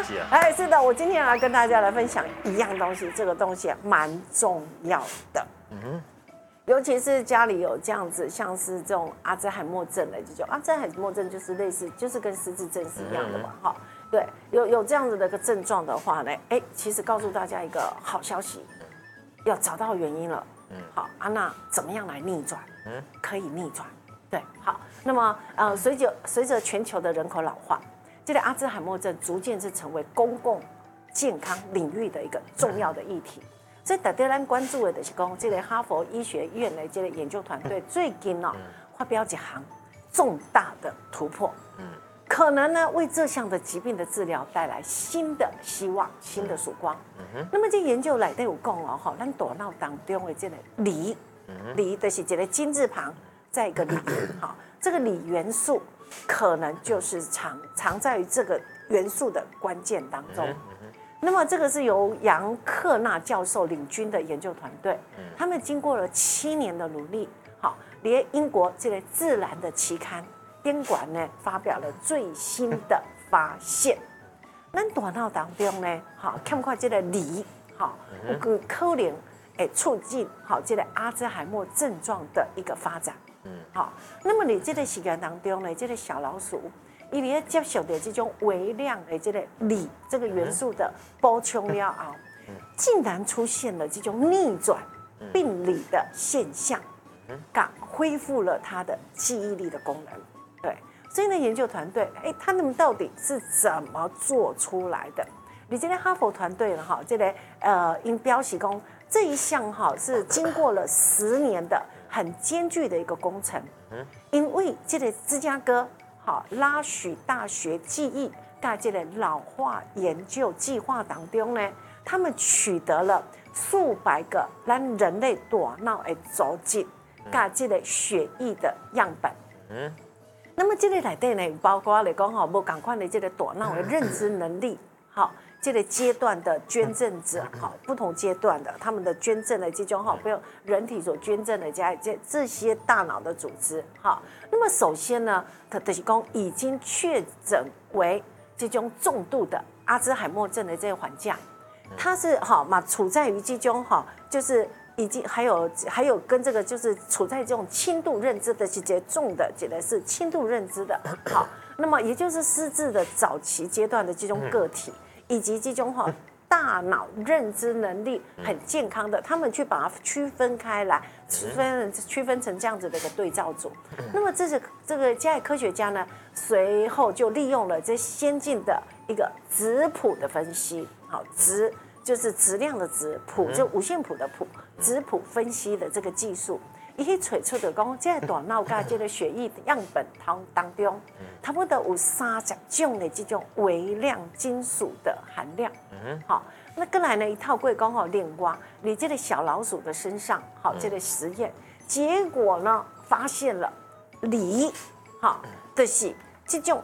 西啊？ 哎，是的，我今天来跟大家来分享一样东西，这个东西蛮重要的。尤其是家里有这样子，像是这种阿兹海默症的这种，阿兹海默症就是类似，就是跟失智症是一样的嘛，哈。对，有这样子的一个症状的话呢，哎，其实告诉大家一个好消息，要找到原因了。好，那怎么样来逆转？可以逆转。对，好，那么随着全球的人口老化，这个阿兹海默症逐渐是成为公共健康领域的一个重要的议题。所以，特别咱关注的就是讲，这个哈佛医学院的这个研究团队最近发表一项重大的突破，可能呢为这项的疾病的治疗带来新的希望、新的曙光。那么这研究内底有讲哦，咱大脑当中的这个锂，锂就是一个金字旁，再一个锂，好，这个锂元素可能就是藏在于这个元素的关键当中。那么这个是由杨克纳教授领军的研究团队，他们经过了7年的努力，好，连英国这个《自然》的期刊编管呢发表了最新的发现。咱大脑当中呢，好，看看这个锂，好，有可能会促进好这个阿兹海默症状的一个发展。好，那么你这个时间当中呢，这个小老鼠。伊咧接受到这种微量的这个锂这个元素的补充了后，竟然出现了这种逆转病理的现象，恢复了它的记忆力的功能。对，所以呢，研究团队，他们到底是怎么做出来的？你这个哈佛团队哈，这个因标示讲这一项哈是经过了10年的很艰巨的一个工程，因为这个芝加哥。拉许大学记忆跟这个老化研究计划当中呢，他们取得了数百个咱人类大脑的组织跟这个血液的样本。那么这个内底呢，包括来讲无同款的这个大脑的认知能力，这个阶段的捐赠者，不同阶段的他们的捐赠的这种比如人体所捐赠的这些大脑的组织，那么首先呢，就是讲已经确诊为这种重度的阿兹海默症的这个患者，他是处在于这种就是已经还有跟这个就是处在这种轻度认知的这些重的，指的是轻度认知的，那么也就是失智的早期阶段的这种个体。以及这种大脑认知能力很健康的，他们去把它区分开来，区分成这样子的一个对照组。那么这个加以科学家呢，随后就利用了这先进的一个质谱的分析，质就是质量的质，谱就五线谱的谱，质谱分析的这个技术。伊去找出的讲，这个大脑跟这个血液样本当中，差不多有30种的这种微量金属的含量。好，那跟来呢，一套过讲另外，你这个小老鼠的身上，好，这个实验结果呢，发现了锂，好，就是这种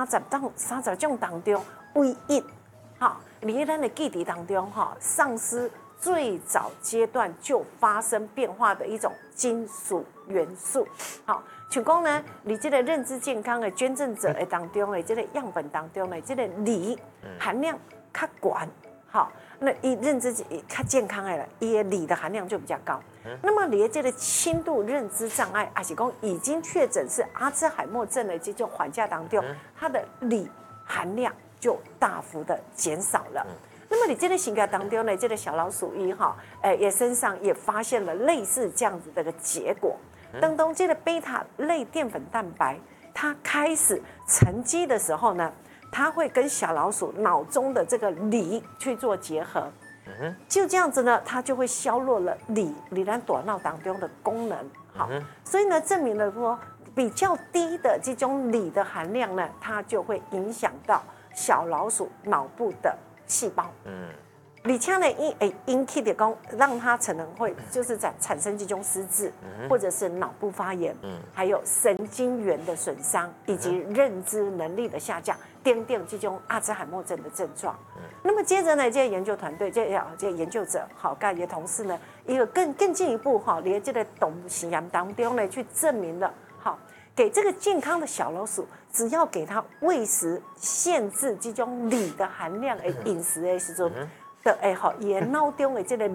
30种当中唯一，好，你咱的记忆当中丧失。最早阶段就发生变化的一种金属元素，好，像讲呢，你这个认知健康的捐赠者的当中的这个样本当中的这个锂含量较高，好，那伊认知较健康的了，伊的锂的含量就比较高。那么你的这个轻度认知障碍，还是讲已经确诊是阿兹海默症的这种患者当中，它的锂含量就大幅的减少了。那么你这个形态当中呢，这个小老鼠也身上也发现了类似这样子的一个结果。当中这个贝塔类淀粉蛋白，它开始沉积的时候呢，它会跟小老鼠脑中的这个锂去做结合，就这样子呢，它就会削弱了锂咱大脑当中的功能。好，所以呢，证明了说比较低的这种锂的含量呢，它就会影响到小老鼠脑部的细胞，而且呢，引起的讲，让它可能会就是产生这种失智，或者是脑部发炎，还有神经元的损伤，以及认知能力的下降，等等这种阿兹海默症的症状。那么接着呢，这个研究团队，这个研究者，跟也同事呢，一个更进一步连这个动物实验当中呢，去证明了给这个健康的小老鼠，只要给它喂食限制这种锂的含量的饮食的时候，的伊脑中的这个